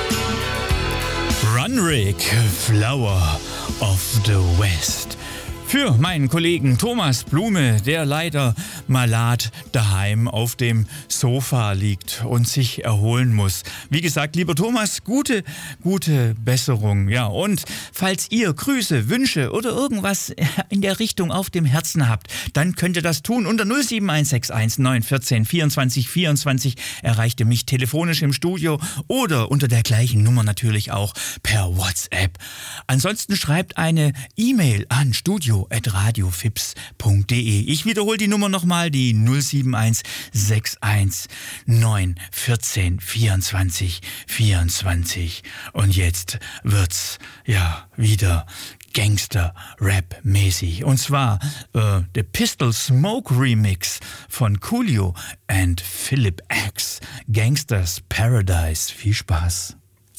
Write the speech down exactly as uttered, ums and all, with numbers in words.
Runrig, Flower of the West. Für meinen Kollegen Thomas Blume, der leider malat daheim auf dem Sofa liegt und sich erholen muss. Wie gesagt, lieber Thomas, gute, gute Besserung. Ja, und falls ihr Grüße, Wünsche oder irgendwas in der Richtung auf dem Herzen habt, dann könnt ihr das tun. Unter null sieben eins sechs eins neun eins vier vierundzwanzig vierundzwanzig erreicht ihr mich telefonisch im Studio oder unter der gleichen Nummer natürlich auch per WhatsApp. Ansonsten schreibt eine E-Mail an studio at radiofips punkt de. Ich wiederhole die Nummer nochmal, die null sieben eins sechs eins neun eins vier vierundzwanzig vierundzwanzig. Und jetzt wird's ja wieder Gangster-Rap-mäßig. Und zwar äh, der Pistol Smoke Remix von Coolio and Philip X. Gangsters Paradise. Viel Spaß.